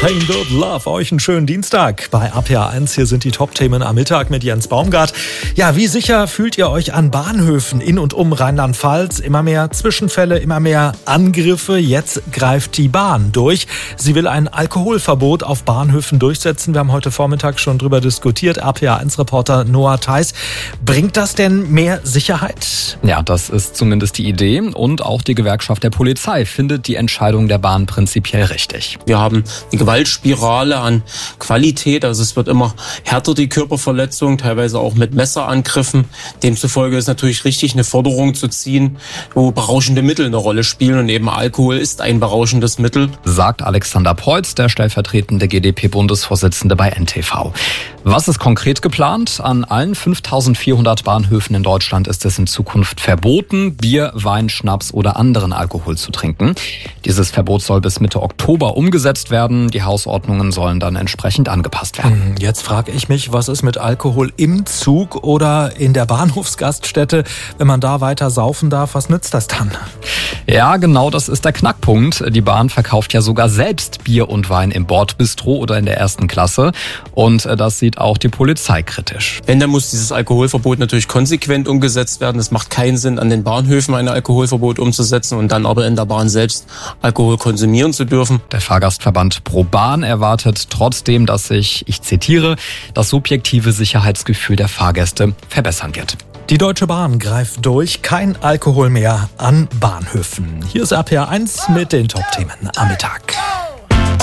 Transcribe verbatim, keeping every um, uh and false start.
Chain Good Love. Euch einen schönen Dienstag bei A P A eins. Hier sind die Top-Themen am Mittag mit Jens Baumgart. Ja, wie sicher fühlt ihr euch an Bahnhöfen in und um Rheinland-Pfalz? Immer mehr Zwischenfälle, immer mehr Angriffe. Jetzt greift die Bahn durch. Sie will ein Alkoholverbot auf Bahnhöfen durchsetzen. Wir haben heute Vormittag schon drüber diskutiert. A P A eins-Reporter Noah Theis. Bringt das denn mehr Sicherheit? Ja, das ist zumindest die Idee. Und auch die Gewerkschaft der Polizei findet die Entscheidung der Bahn prinzipiell richtig. Wir haben eine Gewaltspirale an Qualität, also es wird immer härter, die Körperverletzung, teilweise auch mit Messerangriffen. Demzufolge ist natürlich richtig, eine Forderung zu ziehen, wo berauschende Mittel eine Rolle spielen, und eben Alkohol ist ein berauschendes Mittel. Sagt Alexander Preutz, der stellvertretende G d P-Bundesvorsitzende bei N T V. Was ist konkret geplant? An allen fünftausendvierhundert Bahnhöfen in Deutschland ist es in Zukunft verboten, Bier, Wein, Schnaps oder anderen Alkohol zu trinken. Dieses Verbot soll bis Mitte Oktober umgesetzt werden. Die Hausordnungen sollen dann entsprechend angepasst werden. Jetzt frage ich mich, was ist mit Alkohol im Zug oder in der Bahnhofsgaststätte? Wenn man da weiter saufen darf, was nützt das dann? Ja, genau, das ist der Knackpunkt. Die Bahn verkauft ja sogar selbst Bier und Wein im Bordbistro oder in der ersten Klasse. Und das sieht auch die Polizei kritisch. Wenn, dann muss dieses Alkoholverbot natürlich konsequent umgesetzt werden. Es macht keinen Sinn, an den Bahnhöfen ein Alkoholverbot umzusetzen und dann aber in der Bahn selbst Alkohol konsumieren zu dürfen. Der Fahrgastverband ProBahn erwartet trotzdem, dass sich, ich zitiere, das subjektive Sicherheitsgefühl der Fahrgäste verbessern wird. Die Deutsche Bahn greift durch. Kein Alkohol mehr an Bahnhöfen. Hier ist A P A eins mit den Top-Themen am Mittag.